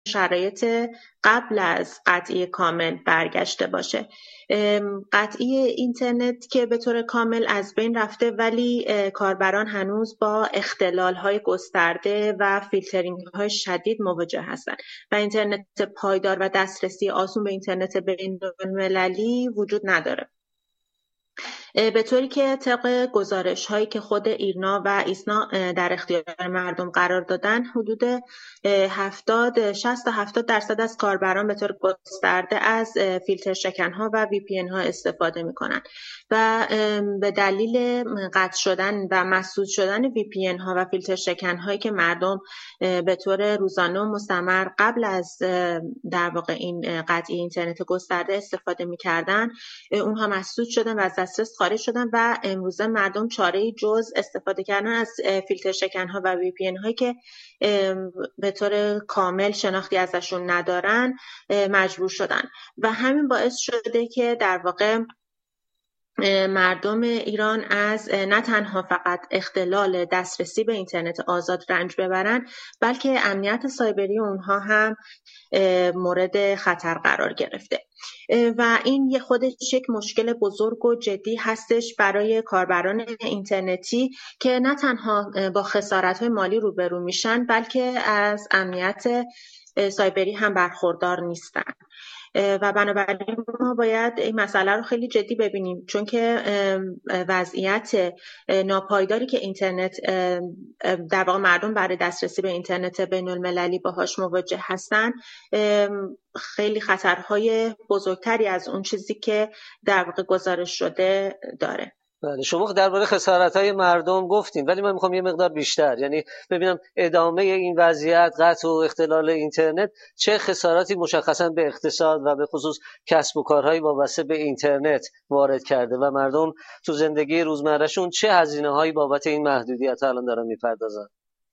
شرایط قبل از قطعی کامل برگشته باشه. قطعی اینترنت که به طور کامل از بین رفته، ولی کاربران هنوز با اختلال‌های گسترده و فیلترینگ‌های شدید مواجه هستند و اینترنت پایدار و دسترسی آسون به اینترنت بین‌المللی وجود نداره. به طوری که طبق گزارش هایی که خود ایرنا و ایسنا در اختیار مردم قرار دادن، حدود 60 تا 70% از کاربران به طور گسترده از فیلتر شکن ها و VPN ها استفاده می کنند و به دلیل قطع شدن و مسدود شدن VPN ها و فیلتر شکن هایی که مردم به طور روزانه و مستمر قبل از در واقع این قطعی اینترنت گسترده استفاده می کردن، اونها مسدود شدن و از دسترس خارج شدن و امروزه مردم چاره‌ای جز استفاده کردن از فیلتر شکن ها و VPN هایی که به طور کامل شناختی ازشون ندارن مجبور شدن و همین باعث شده که در واقع مردم ایران از نه تنها فقط اختلال دسترسی به اینترنت آزاد رنج ببرن، بلکه امنیت سایبری اونها هم مورد خطر قرار گرفته و این یه خودش یک مشکل بزرگ و جدی هستش برای کاربران اینترنتی که نه تنها با خسارت‌های مالی روبرو میشن، بلکه از امنیت سایبری هم برخوردار نیستن و بنابراین ما باید این مسئله رو خیلی جدی ببینیم، چون که وضعیت ناپایداری که اینترنت در واقع مردم برای دسترسی به اینترنت بین المللی باهاش مواجه هستن خیلی خطرهای بزرگتری از اون چیزی که در واقع گزارش شده داره. بله، شما درباره خسارت‌های مردم گفتیم، ولی من میخوام یه مقدار بیشتر، یعنی ببینم ادامه این وضعیت قطع و اختلال اینترنت چه خساراتی مشخصا به اقتصاد و به خصوص کسب و کارهای وابسته به اینترنت وارد کرده و مردم تو زندگی روزمرهشون چه هزینه‌هایی بابت این محدودیت الان دارن میپردازن.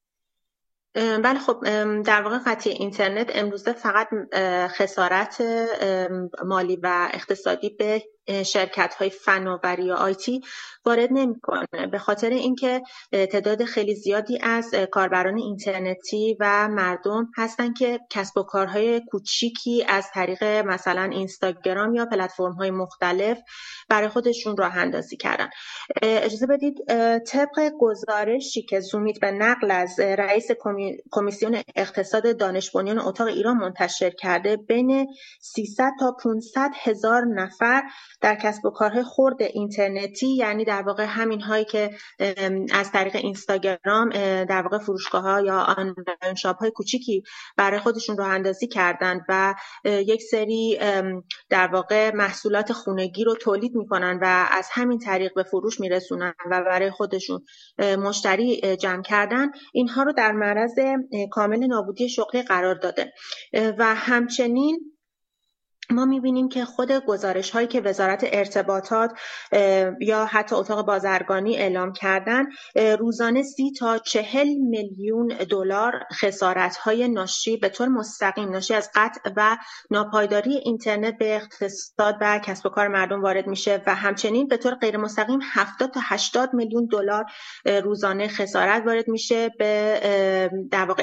بله، خب در واقع قطعی اینترنت امروزه فقط خسارت مالی و اقتصادی به شرکت‌های فناوری یا آیتی وارد نمی‌کنه، به خاطر اینکه تعداد خیلی زیادی از کاربران اینترنتی و مردم هستن که کسب و کارهای کوچیکی از طریق مثلا اینستاگرام یا پلتفرم‌های مختلف برای خودشون راه اندازی کردن. اجازه بدید طبق گزارشی که زومیت به نقل از رئیس کمیسیون اقتصاد دانش بنیان اتاق ایران منتشر کرده، بین 300 تا 500 هزار نفر در کسب و کارهای خرد اینترنتی، یعنی در واقع همین هایی که از طریق اینستاگرام در واقع فروشگاه ها یا آنلاین شاپ های کوچیکی برای خودشون راه اندازی کردن و یک سری در واقع محصولات خانگی رو تولید میکنن و از همین طریق به فروش میرسونن و برای خودشون مشتری جمع کردن، اینها رو در معرض کامل نابودی شغلی قرار داده. و همچنین ما می‌بینیم که خود گزارش هایی که وزارت ارتباطات یا حتی اتاق بازرگانی اعلام کردن، روزانه 30 تا 40 میلیون دلار خسارت های ناشی به طور مستقیم ناشی از قطع و ناپایداری اینترنت به اقتصاد و کسب و کار مردم وارد میشه و همچنین به طور غیر مستقیم 70 تا 80 میلیون دلار روزانه خسارت وارد میشه به در واقع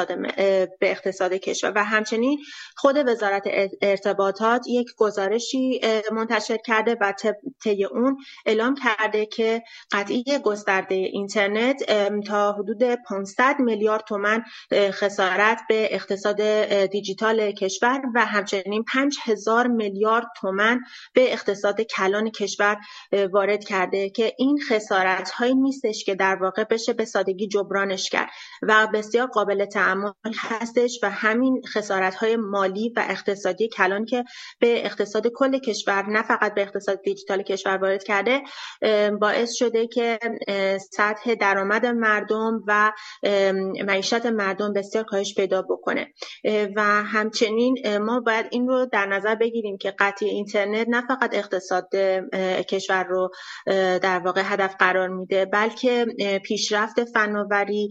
اقتصاد کشور. و همچنین خود وزارت ارتباطات یک گزارشی منتشر کرده و طی اون اعلام کرده که قطعی گسترده اینترنت تا حدود 500 میلیارد تومان خسارت به اقتصاد دیجیتال کشور و همچنین 5000 میلیارد تومان به اقتصاد کلان کشور وارد کرده که این خسارت هایی نیستش که در واقع بشه به سادگی جبرانش کرد و بسیار قابل تأمل هستش و همین خسارت های مالی و اقتصادی کلان که به اقتصاد کل کشور، نه فقط به اقتصاد دیجیتال کشور وارد کرده، باعث شده که سطح درآمد مردم و معیشت مردم بسیار کاهش پیدا بکنه. و همچنین ما باید این رو در نظر بگیریم که قطعی اینترنت نه فقط اقتصاد کشور رو در واقع هدف قرار میده، بلکه پیشرفت فناوری،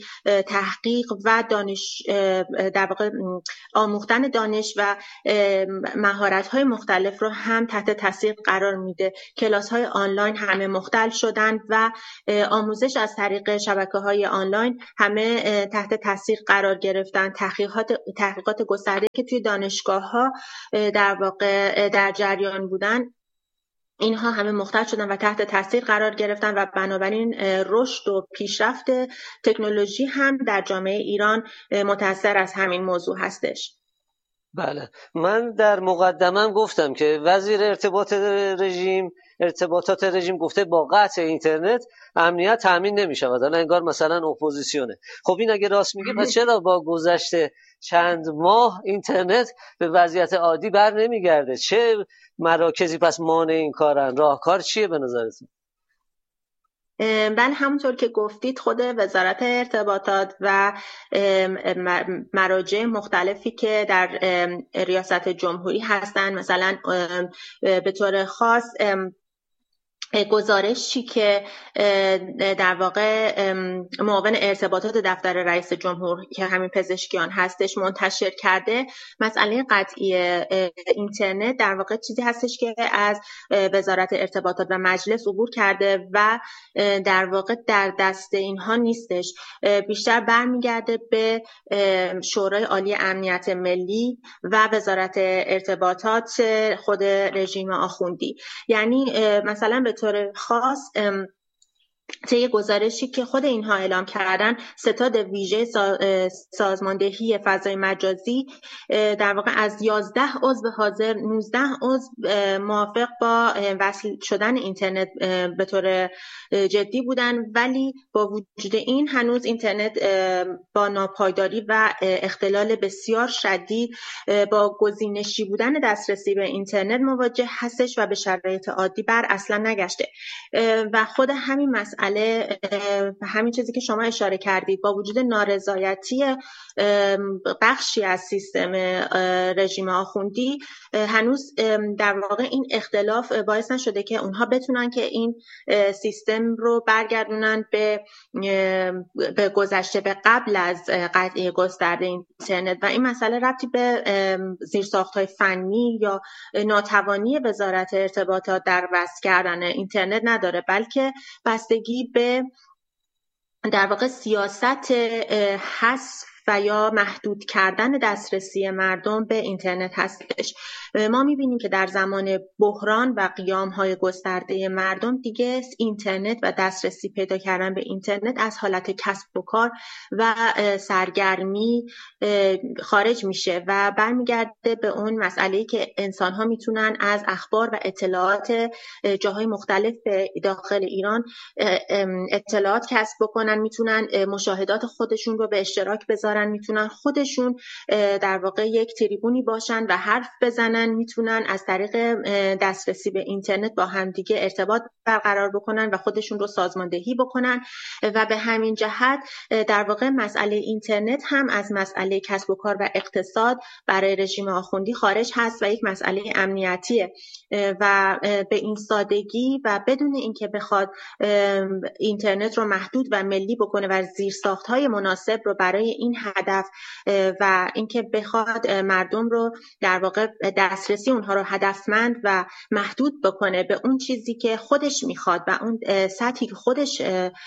تحقیق و دانش، در واقع آموختن دانش و مهارت‌های مختلف رو هم تحت تاثیر قرار میده. کلاس‌های آنلاین همه مختل شدن و آموزش از طریق شبکه‌های آنلاین همه تحت تاثیر قرار گرفتن. تحقیقات گسترده که توی دانشگاه‌ها در واقع در جریان بودن، اینها همه مختل شدن و تحت تاثیر قرار گرفتن و بنابراین رشد و پیشرفت تکنولوژی هم در جامعه ایران متأثر از همین موضوع هستش. بله، من در مقدمم گفتم که وزیر ارتباطات رژیم گفته با قطع اینترنت امنیت تامین نمی‌شود. الان انگار مثلا اپوزیسیونه. خب این اگه راست میگه پس چرا با گذشت چند ماه اینترنت به وضعیت عادی بر نمیگرده؟ چه مراکزی پس مانع این کارن؟ راهکار چیه به نظرتون؟ بله، همونطور که گفتید خود وزارت ارتباطات و مراجع مختلفی که در ریاست جمهوری هستن، مثلا به طور خاص گزارشی که در واقع معاون ارتباطات دفتر رئیس جمهور که همین پزشکیان هستش منتشر کرده، مسئله قطعی اینترنت در واقع چیزی هستش که از وزارت ارتباطات و مجلس عبور کرده و در واقع در دست اینها نیستش. بیشتر برمیگرده به شورای عالی امنیت ملی و وزارت ارتباطات خود رژیم آخوندی. یعنی مثلا به طور خاص طی گزارشی که خود اینها اعلام کردن، ستاد ویژه سازماندهی فضای مجازی در واقع از 11 عضو حاضر 19 عضو موافق با وصل شدن اینترنت به طور جدی بودن، ولی با وجود این هنوز اینترنت با ناپایداری و اختلال بسیار شدید با گزینشی بودن دسترسی به اینترنت مواجه هستش و به شرایط عادی بر اصلا نگشته. و خود همین مسئله، همین چیزی که شما اشاره کردید، با وجود نارضایتی بخشی از سیستم رژیم آخوندی، هنوز در واقع این اختلاف باعث نشده که اونها بتونن که این سیستم رو برگردونن به گذشته، به قبل از قطعی گسترده اینترنت. و این مسئله ربطی به زیرساخت‌های فنی یا ناتوانی وزارت ارتباطات در وصل کردن اینترنت نداره، بلکه بستگی به در واقع سیاست حذف و یا محدود کردن دسترسی مردم به اینترنت هستش. ما می‌بینیم که در زمان بحران و قیام‌های گسترده مردم دیگه اینترنت و دسترسی پیدا کردن به اینترنت از حالت کسب و کار و سرگرمی خارج میشه و برمیگرده به اون مسئله‌ای که انسان‌ها میتونن از اخبار و اطلاعات جاهای مختلف داخل ایران اطلاعات کسب بکنن، میتونن مشاهدات خودشون رو به اشتراک بذارن، میتونن خودشون در واقع یک تریبونی باشن و حرف بزنن، میتونن از طریق دسترسی به اینترنت با همدیگه ارتباط برقرار بکنن و خودشون رو سازماندهی بکنن. و به همین جهت در واقع مسئله اینترنت هم از مسئله کسب و کار و اقتصاد برای رژیم آخوندی خارج هست و یک مسئله امنیتیه و به این سادگی و بدون اینکه بخواد اینترنت رو محدود و ملی بکنه و زیرساخت‌های مناسب رو برای این هدف و اینکه بخواد مردم رو در واقع دسترسی اونها رو هدفمند و محدود بکنه به اون چیزی که خودش میخواد و اون سطحی که خودش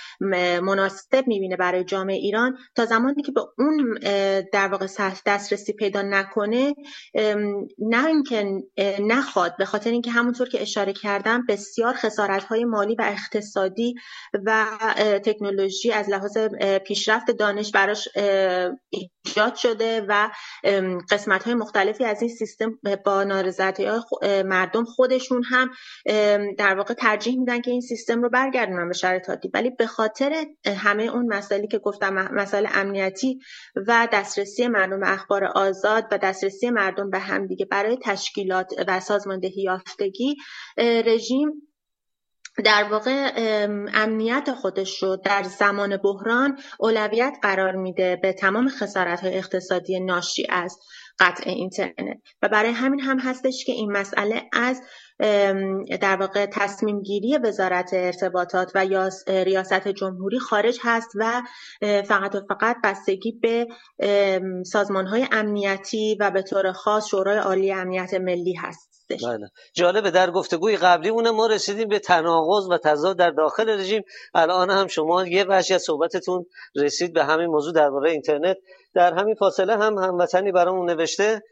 مناسب میبینه برای جامعه ایران، تا زمانی که به اون در واقع دسترسی پیدا نکنه، نه اینکه نخواد، به خاطر اینکه همونطور که اشاره کردم بسیار خسارت‌های مالی و اقتصادی و تکنولوژی از لحاظ پیشرفت دانش براش ایجاد شده و قسمت‌های مختلفی از این سیستم با نارضایتی‌های مردم خودشون هم در واقع ترجیح میدن که این سیستم رو برگردونن به شرایط عادی، ولی به خاطر همه اون مسائلی که گفتم، مسائل امنیتی و دسترسی مردم به اخبار آزاد و دسترسی مردم به همدیگه برای تشکیلات و سازماندهی یافتگی، رژیم در واقع امنیت خودش رو در زمان بحران اولویت قرار میده به تمام خسارت‌های اقتصادی ناشی از قطع اینترنت و برای همین هم هستش که این مسئله از در واقع تصمیم گیری وزارت ارتباطات و یا ریاست جمهوری خارج هست و فقط و فقط بستگی به سازمان‌های امنیتی و به طور خاص شورای عالی امنیت ملی هست. بله. جالبه در گفتگوی قبلی ما رسیدیم به تناقض و تضاد در داخل رژیم. الان هم شما یه وجه از صحبتتون رسید به همین موضوع درباره اینترنت. در همین فاصله هم هموطنی برامون نوشته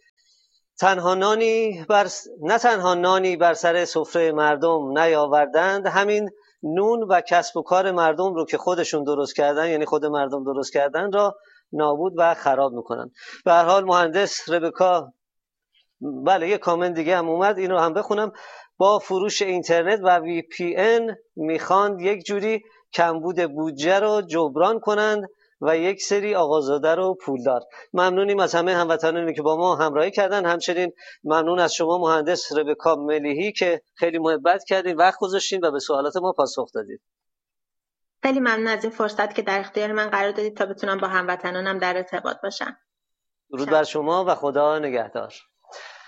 نه تنها نانی بر سر سفره مردم نیاوردند، همین نون و کسب و کار مردم رو که خودشون درست کردن، یعنی خود مردم درست کردن، را نابود و خراب میکنن. به هر حال مهندس ربکا، بله یه کامنت دیگه هم اومد، اینو هم بخونم. با فروش اینترنت و وی پی ان میخواند یک جوری کمبود بودجه رو جبران کنند و یک سری آقازاده رو پولدار. ممنونیم از همه هموطنانی که با ما همراهی کردن. همچنین ممنون از شما مهندس ربکا ملیحی که خیلی محبت کردین، وقت گذاشتین و به سوالات ما پاسخ دادید. خیلی ممنون از این فرصت که در اختیار من قرار دادید تا بتونم با هموطنانم در ارتباط باشم. درود بر شما و خدا نگهدار.